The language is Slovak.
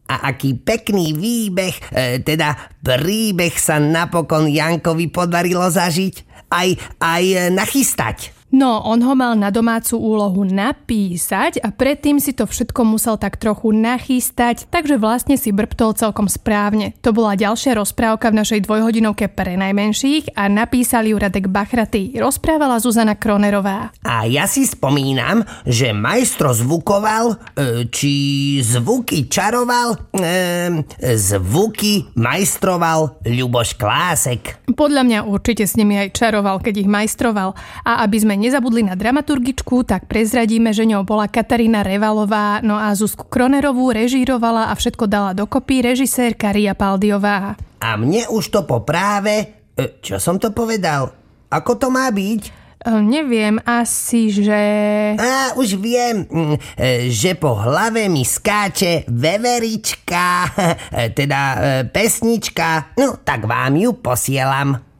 A aký pekný výbeh, teda príbeh sa napokon Jankovi podarilo zažiť, aj nachystať. No, on ho mal na domácu úlohu napísať a predtým si to všetko musel tak trochu nachystať, takže vlastne si brptol celkom správne. To bola ďalšia rozprávka v našej dvojhodinovke pre najmenších a napísali ju Radek Bachratý. Rozprávala Zuzana Kronerová. A ja si spomínam, že majstro zvukoval, či zvuky čaroval, zvuky majstroval Ľuboš Klásek. Podľa mňa určite s nimi aj čaroval, keď ich majstroval. A aby sme nezabudli na dramaturgičku, tak prezradíme, že ňou bola Katarína Revalová, no a Zuzku Kronerovú režírovala a všetko dala dokopy režisérka Ria Paldiová. A mne už to po práve... Čo som to povedal? Ako to má byť? Neviem, asi, že... Už viem, že po hlave mi skáče veverička, teda pesnička, no tak vám ju posielam.